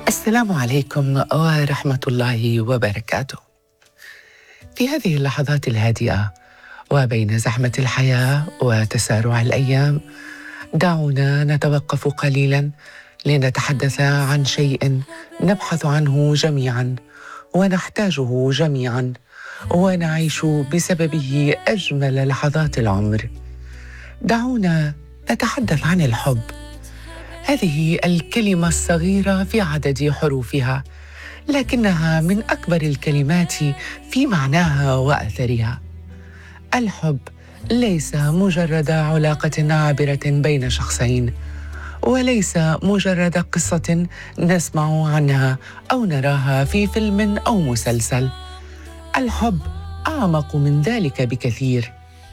السلام عليكم ورحمة الله وبركاته. في هذه اللحظات الهادئة وبين زحمة الحياة وتسارع الأيام، دعونا نتوقف قليلاً لنتحدث عن شيء نبحث عنه جميعاً ونحتاجه جميعاً ونعيش بسببه أجمل لحظات العمر. دعونا نتحدث عن الحب، هذه الكلمة الصغيرة في عدد حروفها، لكنها من أكبر الكلمات في معناها وأثرها. الحب ليس مجرد علاقة عابرة بين شخصين، وليس مجرد قصة نسمع عنها أو نراها في فيلم أو مسلسل. الحب أعمق من ذلك بكثير.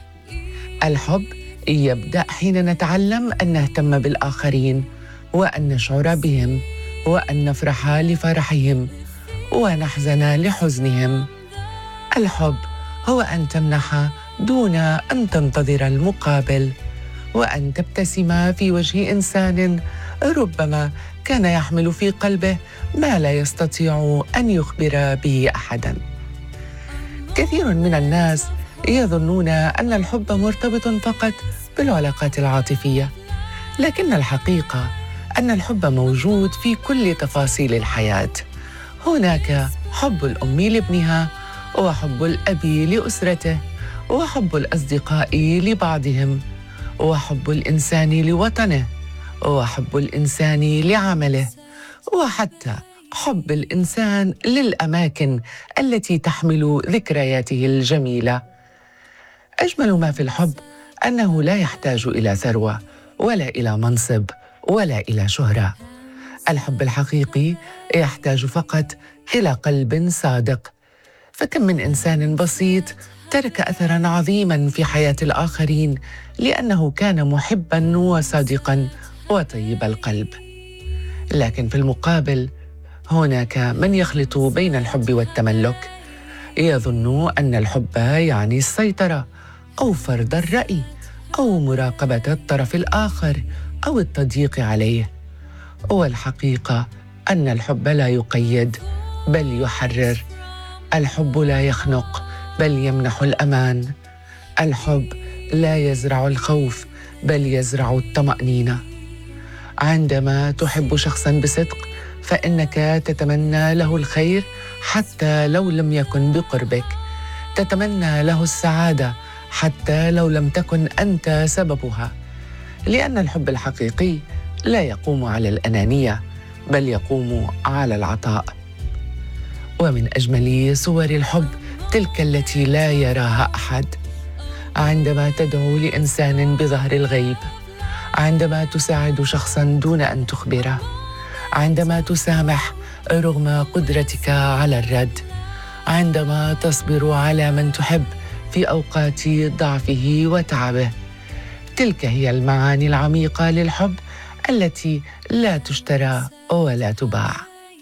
الحب يبدأ حين نتعلم أن نهتم بالآخرين، وأن نشعر بهم، وأن نفرح لفرحهم ونحزن لحزنهم. الحب هو أن تمنح دون أن تنتظر المقابل، وأن تبتسم في وجه إنسان ربما كان يحمل في قلبه ما لا يستطيع أن يخبر به أحداً. كثير من الناس يظنون أن الحب مرتبط فقط بالعلاقات العاطفية، لكن الحقيقة أن الحب موجود في كل تفاصيل الحياة. هناك حب الأم لابنها، وحب الأب لأسرته، وحب الأصدقاء لبعضهم، وحب الإنسان لوطنه، وحب الإنسان لعمله، وحتى حب الإنسان للأماكن التي تحمل ذكرياته الجميلة. أجمل ما في الحب أنه لا يحتاج إلى ثروة، ولا إلى منصب، ولا إلى شهرة. الحب الحقيقي يحتاج فقط إلى قلب صادق. فكم من إنسان بسيط ترك أثراً عظيماً في حياة الآخرين لأنه كان محباً وصادقاً وطيب القلب. لكن في المقابل هناك من يخلط بين الحب والتملك، يظن أن الحب يعني السيطرة أو فرض الرأي أو مراقبة الطرف الآخر أو التضييق عليه. والحقيقة أن الحب لا يقيد بل يحرر. الحب لا يخنق بل يمنح الأمان. الحب لا يزرع الخوف بل يزرع الطمأنينة. عندما تحب شخصاً بصدق فإنك تتمنى له الخير حتى لو لم يكن بقربك، تتمنى له السعادة حتى لو لم تكن أنت سببها، لأن الحب الحقيقي لا يقوم على الأنانية بل يقوم على العطاء. ومن أجمل صور الحب تلك التي لا يراها أحد، عندما تدعو لإنسان بظهر الغيب، عندما تساعد شخصاً دون أن تخبره، عندما تسامح رغم قدرتك على الرد، عندما تصبر على من تحب في أوقات ضعفه وتعبه. تلك هي المعاني العميقة للحب التي لا تشترى ولا تباع.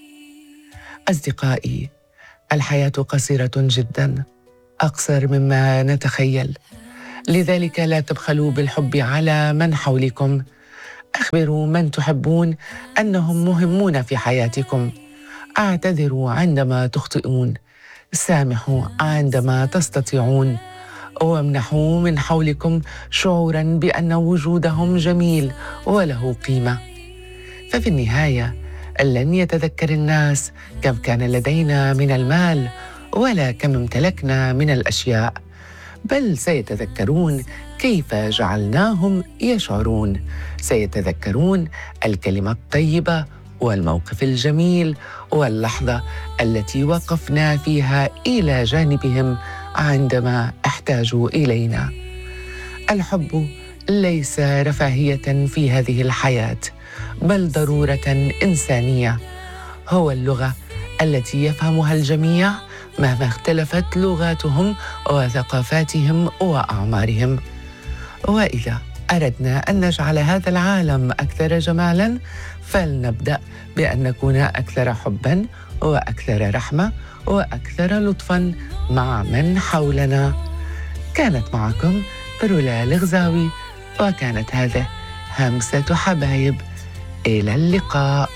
أصدقائي، الحياة قصيرة جداً، أقصر مما نتخيل، لذلك لا تبخلوا بالحب على من حولكم. أخبروا من تحبون أنهم مهمون في حياتكم. اعتذروا عندما تخطئون، سامحوا عندما تستطيعون، وامنحوا من حولكم شعوراً بأن وجودهم جميل وله قيمة. ففي النهاية لن يتذكر الناس كم كان لدينا من المال ولا كم امتلكنا من الأشياء، بل سيتذكرون كيف جعلناهم يشعرون. سيتذكرون الكلمة الطيبة والموقف الجميل واللحظة التي وقفنا فيها إلى جانبهم عندما احتاجوا إلينا. الحب ليس رفاهية في هذه الحياة، بل ضرورة إنسانية. هو اللغة التي يفهمها الجميع مهما اختلفت لغاتهم وثقافاتهم وأعمارهم. وإذا أردنا أن نجعل هذا العالم أكثر جمالاً، فلنبدأ بأن نكون أكثر حباً وأكثر رحمة وأكثر لطفاً مع من حولنا. كانت معكم رولا الغزاوي، وكانت هذه همسة حبايب. إلى اللقاء.